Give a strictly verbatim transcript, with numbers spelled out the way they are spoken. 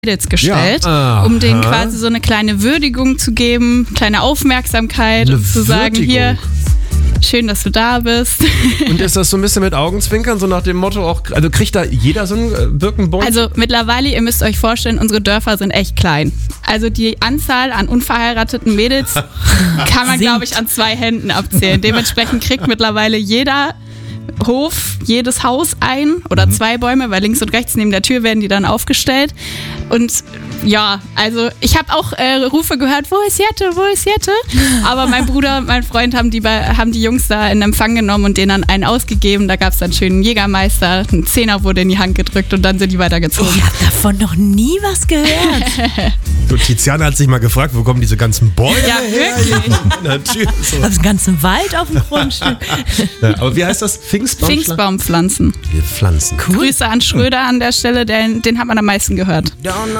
Mädels gestellt, Ja. um denen Aha. quasi so eine kleine Würdigung zu geben, kleine Aufmerksamkeit Eine und zu sagen, Würdigung. hier, schön, dass du da bist. Und ist das so ein bisschen mit Augenzwinkern, so nach dem Motto auch, also kriegt da jeder so einen äh, Birkenbund? Also mittlerweile, ihr müsst euch vorstellen, unsere Dörfer sind echt klein. Also die Anzahl an unverheirateten Mädels kann man, glaube ich, an zwei Händen abzählen. Dementsprechend kriegt mittlerweile jeder Hof, jedes Haus ein oder Mhm. zwei Bäume, weil links und rechts neben der Tür werden die dann aufgestellt. Und ja, also ich habe auch äh, Rufe gehört, wo ist Jette, wo ist Jette? Aber mein Bruder, mein Freund haben die, bei, haben die Jungs da in Empfang genommen und denen dann einen ausgegeben. Da gab es dann schön einen Jägermeister, ein Zehner wurde in die Hand gedrückt und dann sind die weitergezogen. Ich habe davon noch nie was gehört. So, Tiziana hat sich mal gefragt, wo kommen diese ganzen Bäume Ja, her? wirklich. Natürlich. So. Ich habe einen ganzen Wald auf dem Grundstück. Ja, aber wie heißt das? Pfingstbaum? Pfingstbaumpflanzen. Wir pflanzen. Grüße an Schröder an der Stelle, den, den hat man am meisten gehört. Don't know